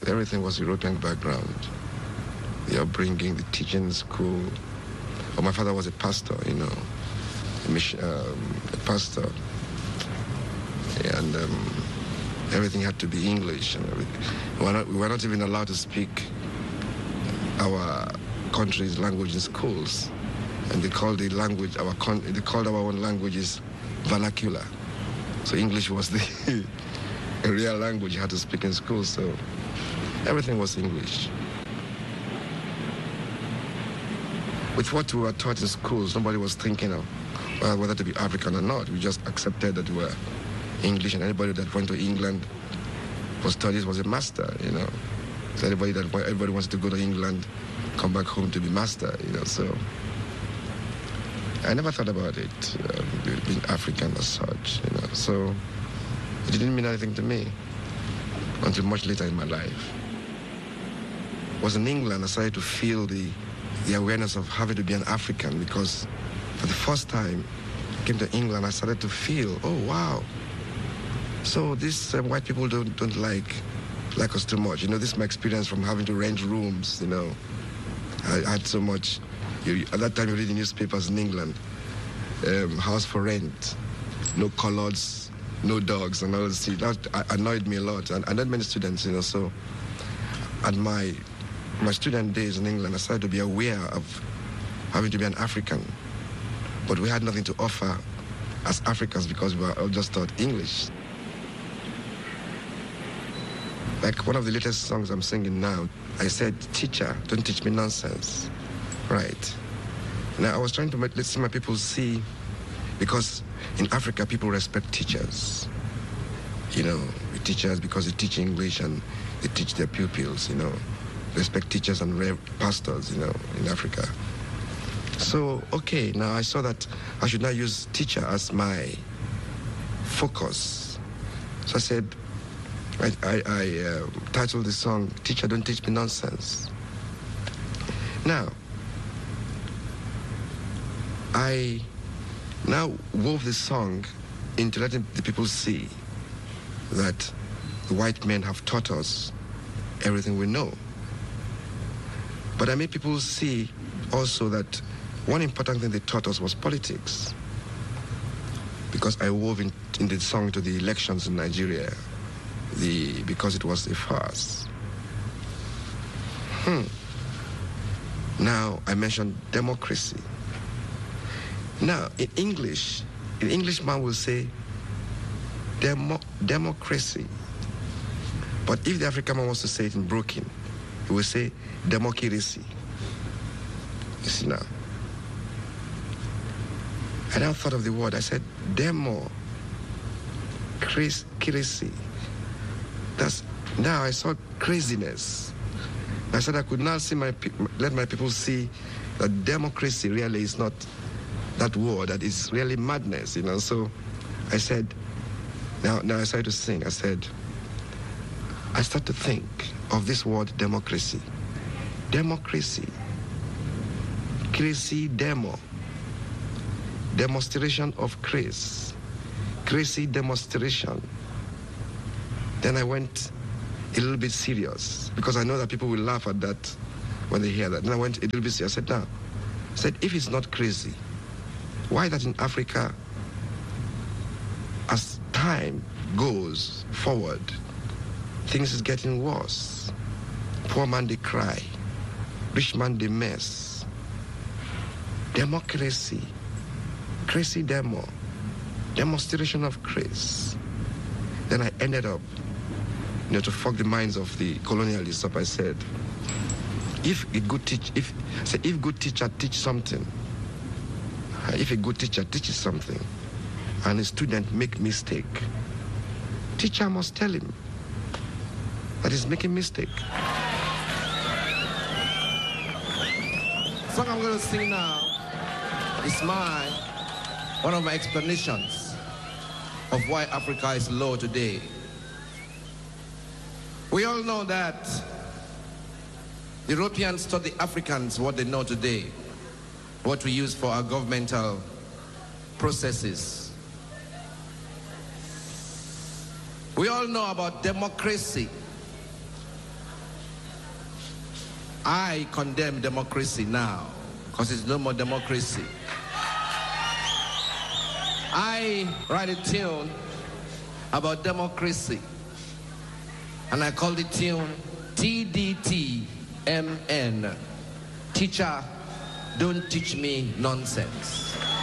Everything was European background. The upbringing, the teaching in school. Well, my father was a pastor, you know, a pastor. And everything had to be English and everything. We were not even allowed to speak our country's language in schools. And they called the language, they called our own languages vernacular. So English was the a real language you had to speak in school, so everything was English. With what we were taught in schools, nobody was thinking of whether to be African or not. We just accepted that we were English, and anybody that went to England for studies was a master, you know. So everybody wants to go to England, come back home to be master, you know, so I never thought about it, being African as such, you know. So it didn't mean anything to me until much later in my life. I was in England, I started to feel the awareness of having to be an African, because for the first time I came to England, I started to feel, oh, wow. So these white people don't like us too much. You know, this is my experience from having to rent rooms, you know. I had so much. At that time, you read the newspapers in England, house for rent, no coloreds, no dogs, and all this. That annoyed me a lot, and not many students, you know. So, at my student days in England, I started to be aware of having to be an African, but we had nothing to offer as Africans because we were all just taught English. Like one of the latest songs I'm singing now, I said, "Teacher, don't teach me nonsense." Right. Now, I was trying to let my people see, because in Africa, people respect teachers. You know, teachers, because they teach English and they teach their pupils, you know. Respect teachers and pastors, you know, in Africa. So, okay, now I saw that I should now use teacher as my focus. So I said, I titled the song, "Teacher, Don't Teach Me Nonsense." Now, I now wove this song into letting the people see that the white men have taught us everything we know. But I made people see also that one important thing they taught us was politics. Because I wove in the song to the elections in Nigeria, because it was a farce. Now I mentioned democracy. Now in English man will say democracy. But if the African man wants to say it in broken, he will say democracy. You see now. I now thought of the word. I said democracy. Now I saw craziness. I said I could now let my people see that democracy really is not that word, that is really madness, you know. So I said, now I started to sing. I said, I start to think of this word democracy. Democracy. Crazy demo. Demonstration of grace. Crazy demonstration. Then I went a little bit serious, because I know that people will laugh at that when they hear that. Then I went a little bit serious. I said, if it's not crazy, why that in Africa, as time goes forward, things is getting worse. Poor man, they cry. Rich man, they mess. Democracy. Crazy demo. Demonstration of grace. Then I ended up, to fuck the minds of the colonialists up, I said, if good teacher teach something, if a good teacher teaches something and a student make mistake, teacher must tell him that he's making mistake. The song I'm going to sing now is one of my explanations of why Africa is low today. We all know that Europeans taught the Africans what they know today, what we use for our governmental processes. We all know about democracy. I condemn democracy now, because it's no more democracy. I write a tune about democracy, and I call the tune TDTMN. Teacher, don't teach me nonsense.